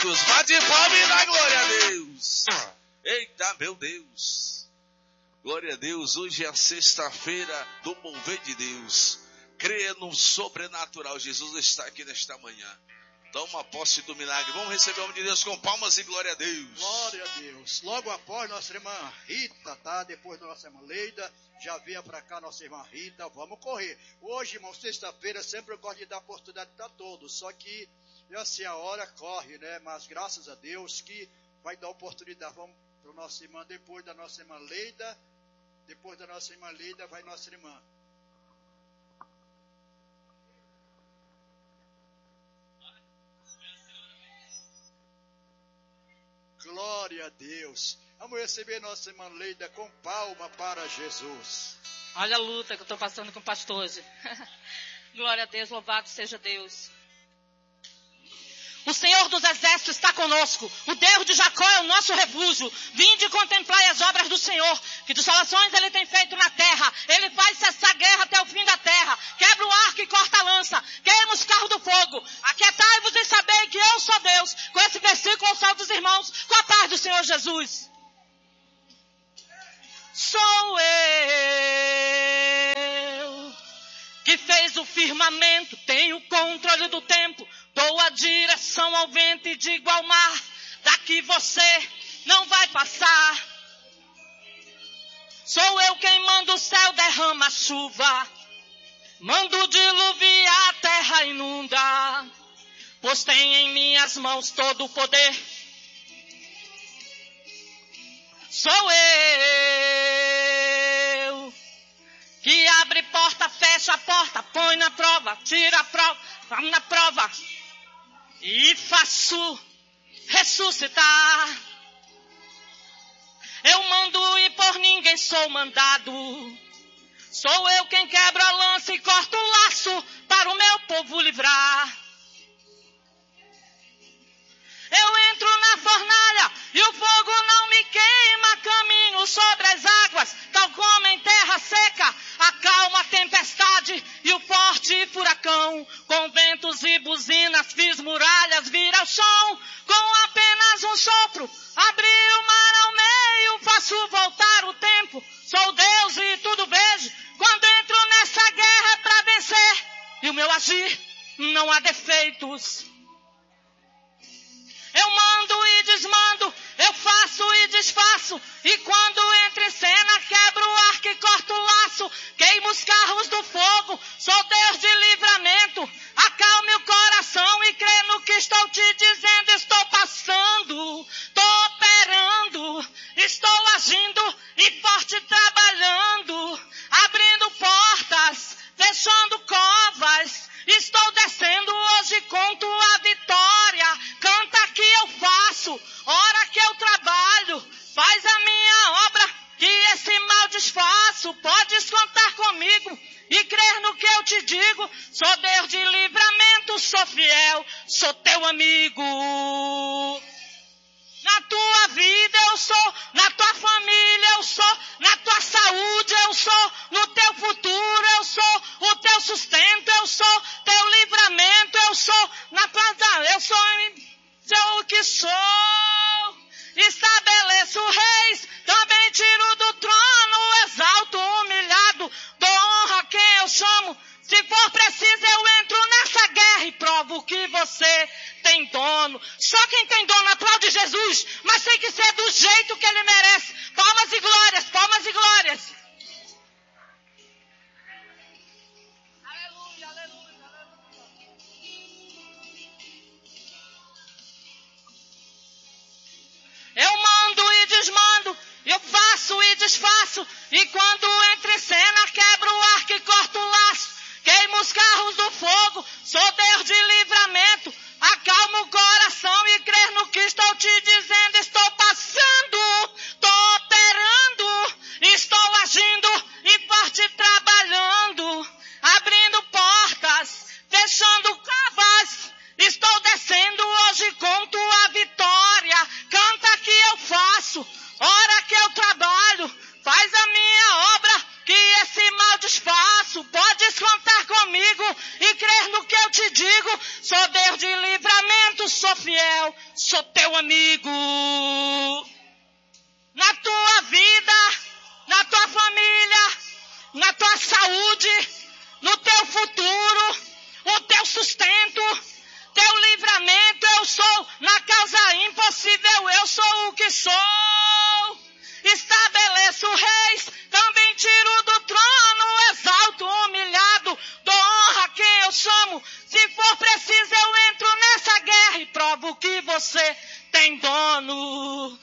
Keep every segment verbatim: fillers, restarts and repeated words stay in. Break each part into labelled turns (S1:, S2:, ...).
S1: Bate palma e dá glória a Deus. Eita, meu Deus. Glória a Deus. Hoje é a sexta-feira do mover de Deus. Creia no sobrenatural. Jesus está aqui nesta manhã. Toma posse do milagre. Vamos receber o nome de Deus com palmas e glória a Deus.
S2: Glória a Deus. Logo após nossa irmã Rita, tá? Depois da nossa irmã Leida, já vinha para cá nossa irmã Rita. Vamos correr. Hoje, irmão, sexta-feira, sempre eu gosto de dar oportunidade para todos. Só que, assim, a hora corre, né? Mas graças a Deus que vai dar oportunidade. Vamos para nossa irmã, depois da nossa irmã Leida. Depois da nossa irmã Leida, vai nossa irmã. Glória a Deus. Vamos receber nossa irmã Leida com palma para Jesus.
S3: Olha a luta que eu estou passando com o pastor hoje. Glória a Deus, louvado seja Deus. O Senhor dos Exércitos está conosco. O Deus de Jacó é o nosso refúgio. Vinde contemplai as obras do Senhor, que dissolações Ele tem feito na terra. Ele faz cessar a guerra até o fim da terra. Quebra o arco e corta a lança. Queima os carros do fogo. Aquietai-vos e sabei que eu sou Deus. Com esse versículo eu salvo os irmãos com a paz do Senhor Jesus. Sou eu que fez o firmamento, tenho o controle do tempo, dou a direção ao vento e digo ao mar, daqui você não vai passar. Sou eu quem manda o céu, derrama a chuva, mando diluviar, a terra inunda, pois tem em minhas mãos todo o poder. Sou eu que abre porta, fecha a porta, põe na prova, tira a prova, vai na prova e faço ressuscitar. Eu mando e por ninguém sou mandado. Sou eu quem quebra a lança e corta o laço para o meu povo livrar. Eu entro na fornalha e o fogo não me queima, caminho sobre as águas, tal como em terra seca, acalma a tempestade e o forte furacão. Com ventos e buzinas fiz muralhas vir ao chão, com apenas um sopro abri o mar ao meio, faço voltar o tempo, sou Deus e tudo vejo. Quando entro nessa guerra é pra vencer, e o meu agir não há defeitos. Eu mando e desmando, eu faço e desfaço, e quando entro em cena quebro o arco e corto o laço, queimo os carros do fogo, sou Deus de livramento, acalme o coração e crê no que estou te dizendo. Estou passando, estou operando, estou agindo e forte trabalhando, abrindo portas, fechando covas, estou descendo hoje, conto a vitória, canta que eu faço, hora que eu trabalho, faz a minha obra, que esse mal desfaço, podes contar comigo e crer no que eu te digo, sou Deus de livramento, sou fiel, sou teu amigo. Na tua vida eu sou, na tua família eu sou, na tua saúde eu sou, no teu futuro eu sou, o teu sustento eu sou, teu livramento eu sou, na tua, eu sou, sou o que sou, estabeleço reis, também tiro do trono, exalto o humilhado, dou honra a quem eu chamo, se for preciso eu entro nessa guerra e provo que você tem dono. Só quem tem dono aplaude Jesus, mas tem que ser do jeito que ele merece. Palmas e glórias, palmas e glórias. Aleluia, aleluia, aleluia. Eu mando e desmando, eu faço e desfaço, e quando entro em cena quebro o arco e corto o laço, queimo os carros do fogo, sou Deus de livramento, acalma o coração e crer no que estou te dizendo. Estou passando, estou operando, estou agindo e forte trabalhando, abrindo portas, fechando covas, estou descendo hoje, conto a vitória, canta que eu faço, hora que eu trabalho, faz a minha obra, que esse mal desfaço, podes contar comigo e crer no que eu te digo, sou Deus de livramento, sou fiel, sou teu amigo. Na tua vida, na tua família, na tua saúde, no teu futuro, o teu sustento, teu livramento. Eu sou na causa impossível, eu sou o que sou. Estabeleço reis, também tiro do trono, exalto o humilhado, dou honra a quem eu chamo. Se for preciso eu entro nessa guerra e provo que você tem dono.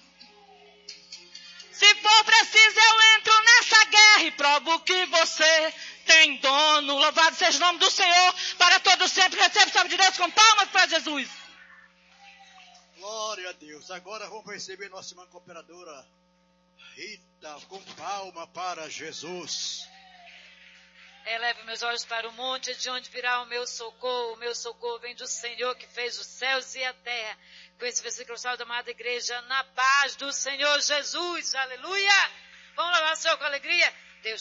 S3: Se for preciso eu entro nessa guerra e provo que você tem dono. Louvado seja o nome do Senhor, para todos sempre. Recebe o salve de Deus com palmas para Jesus.
S2: Glória a Deus. Agora vamos receber nossa irmã cooperadora Rita, com palma para Jesus.
S4: Eleve meus olhos para o monte, de onde virá o meu socorro. O meu socorro vem do Senhor que fez os céus e a terra. Com esse versículo salve da amada igreja, na paz do Senhor Jesus. Aleluia! Vamos louvar o Senhor com alegria.